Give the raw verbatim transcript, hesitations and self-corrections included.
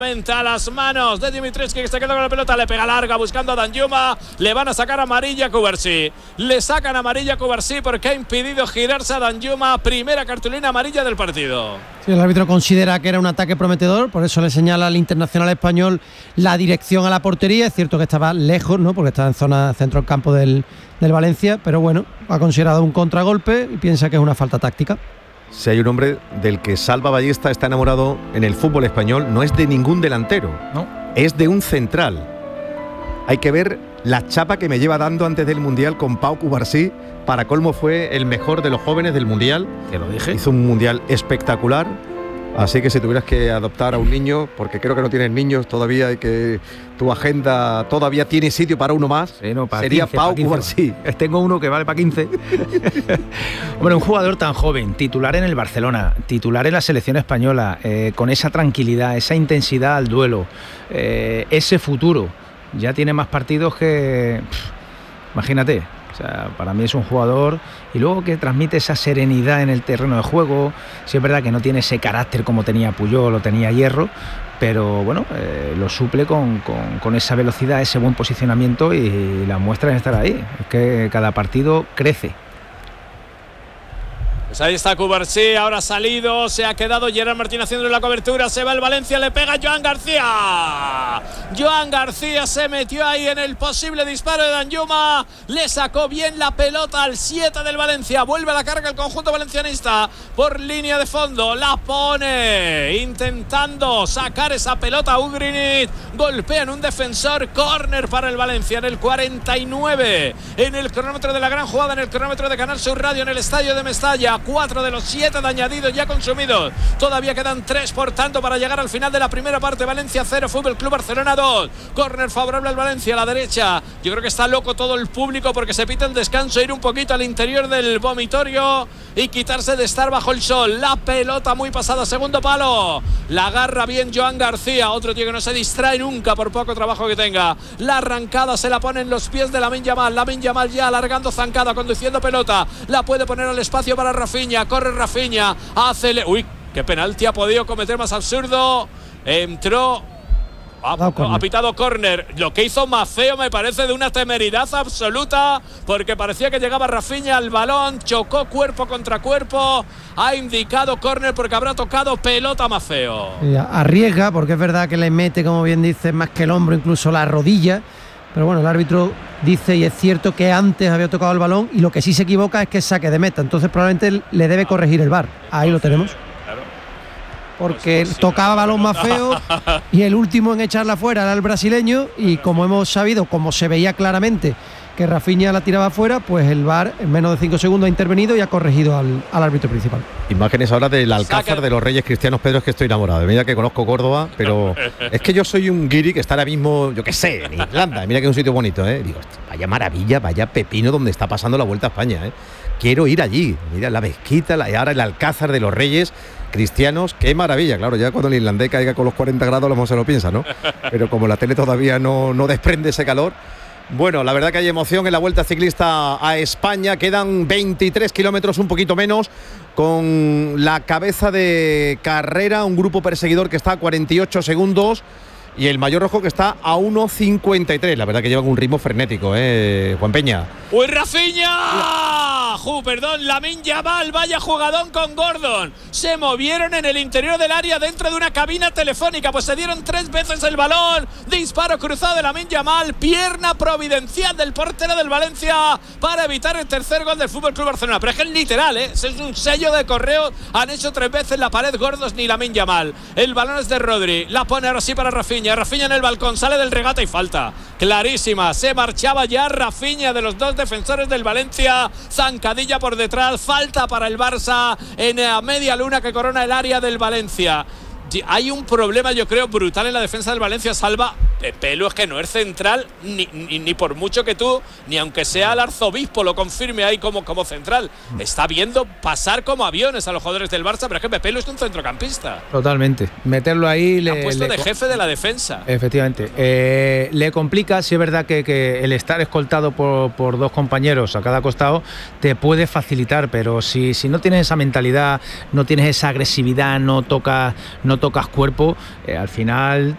A las manos de Dimitrescu, que se queda con la pelota, le pega larga buscando a Danjuma, le van a sacar amarilla a Cubarsí, le sacan amarilla a Cubarsí porque ha impedido girarse a Danjuma, primera cartulina amarilla del partido. Sí, el árbitro considera que era un ataque prometedor, por eso le señala al internacional español la dirección a la portería. Es cierto que estaba lejos, ¿no?, porque estaba en zona centro del campo del, del Valencia, pero bueno, ha considerado un contragolpe y piensa que es una falta táctica. Si hay un hombre del que Salva Ballesta está enamorado en el fútbol español, no es de ningún delantero, no, es de un central. Hay que ver la chapa que me lleva dando antes del Mundial con Pau Cubarsí. Para colmo fue el mejor de los jóvenes del Mundial. Te lo dije. Hizo un Mundial espectacular. Así que si tuvieras que adoptar a un niño, porque creo que no tienes niños todavía y que tu agenda todavía tiene sitio para uno más, sí, no, para sería quince, Pau para quince, Cubarsí. Tengo uno que vale para quince. Bueno, un jugador tan joven, titular en el Barcelona, titular en la selección española, eh, con esa tranquilidad, esa intensidad al duelo, eh, ese futuro. Ya tiene más partidos que... Pff, imagínate. O sea, para mí es un jugador, y luego que transmite esa serenidad en el terreno de juego. Sí, es verdad que no tiene ese carácter como tenía Puyol o tenía Hierro, pero bueno, eh, lo suple con, con, con esa velocidad, ese buen posicionamiento, y la muestra en estar ahí. Es que cada partido crece. Pues ahí está Cubarsí, ahora ha salido, se ha quedado Gerard Martín haciendo la cobertura, se va el Valencia, le pega Joan García. Joan García se metió ahí en el posible disparo de Danjuma, le sacó bien la pelota al siete del Valencia, vuelve a la carga el conjunto valencianista por línea de fondo, la pone, intentando sacar esa pelota a Ugrinic, golpea en un defensor, córner para el Valencia en el cuarenta y nueve, en el cronómetro de la gran jugada, en el cronómetro de Canal Sur Radio, en el estadio de Mestalla. Cuatro de los siete de añadidos ya consumidos. Todavía quedan tres, por tanto, para llegar al final de la primera parte. Valencia cero, Fútbol Club Barcelona dos. Córner favorable al Valencia a la derecha. Yo creo que está loco todo el público porque se pita el descanso, ir un poquito al interior del vomitorio y quitarse de estar bajo el sol. La pelota muy pasada, segundo palo. La agarra bien Joan García, otro tío que no se distrae nunca por poco trabajo que tenga. La arrancada se la pone en los pies de Lamine Yamal. Lamine Yamal ya alargando zancada, conduciendo pelota. La puede poner al espacio para Rafinha. Corre Rafinha, hace... Le... Uy, qué penalti ha podido cometer más absurdo. Entró... Ha, ha pitado córner. Lo que hizo Maffeo me parece de una temeridad absoluta, porque parecía que llegaba Rafinha al balón, chocó cuerpo contra cuerpo, ha indicado córner porque habrá tocado pelota Maffeo. Arriesga, porque es verdad que le mete, como bien dices, más que el hombro, incluso la rodilla. Pero bueno, el árbitro dice, y es cierto, que antes había tocado el balón, y lo que sí se equivoca es que es saque de meta. Entonces probablemente le debe corregir el V A R. Ahí lo tenemos. Porque tocaba balón más feo y el último en echarla fuera era el brasileño, y como hemos sabido, como se veía claramente que Rafinha la tiraba fuera, pues el V A R en menos de cinco segundos ha intervenido y ha corregido al, al árbitro principal. Imágenes ahora del Alcázar de los Reyes Cristianos. Pedro, es que estoy enamorado. Mira que conozco Córdoba, pero es que yo soy un guiri que está ahora mismo, yo qué sé, en Irlanda. Mira que es un sitio bonito, ¿eh? Digo, vaya maravilla, vaya pepino donde está pasando la Vuelta a España, ¿eh? Quiero ir allí. Mira la mezquita, la, y ahora el Alcázar de los Reyes Cristianos, qué maravilla. Claro, ya cuando el irlandés caiga con los cuarenta grados, a lo mejor se lo piensa, ¿no? Pero como la tele todavía no, no desprende ese calor. Bueno, la verdad que hay emoción en la Vuelta Ciclista a España. Quedan veintitrés kilómetros, un poquito menos, con la cabeza de carrera, un grupo perseguidor que está a cuarenta y ocho segundos y el Mayor Rojo que está a uno cincuenta y tres. La verdad que llevan un ritmo frenético, ¿eh, Juan Peña? ¡Uy, Rafinha! ¡Ju, perdón! Lamine Yamal, vaya jugadón con Gordon. Se movieron en el interior del área dentro de una cabina telefónica, pues se dieron tres veces el balón. Disparo cruzado de Lamine Yamal, pierna providencial del portero del Valencia para evitar el tercer gol del F C Barcelona. Pero es que es literal, ¿eh? Es un sello de correo. Han hecho tres veces la pared Gordos ni Lamine Yamal. El balón es de Rodri, la pone ahora sí para Rafinha. Rafinha en el balcón, sale del regate y falta clarísima. Se marchaba ya Rafinha de los dos defensores del Valencia. Zancadilla por detrás, falta para el Barça en la media luna que corona el área del Valencia. Hay un problema, yo creo, brutal en la defensa del Valencia, Salva. Pelu es que no es central, ni, ni, ni por mucho que tú, ni aunque sea el arzobispo lo confirme ahí como, como central. Está viendo pasar como aviones a los jugadores del Barça, pero es que Pelu es un centrocampista. Totalmente. Meterlo ahí le... Ha puesto le, de jefe de la defensa. Efectivamente. Eh, le complica, si es verdad que, que el estar escoltado por, por dos compañeros a cada costado te puede facilitar, pero si, si no tienes esa mentalidad, no tienes esa agresividad, no tocas, no tocas cuerpo, eh, al final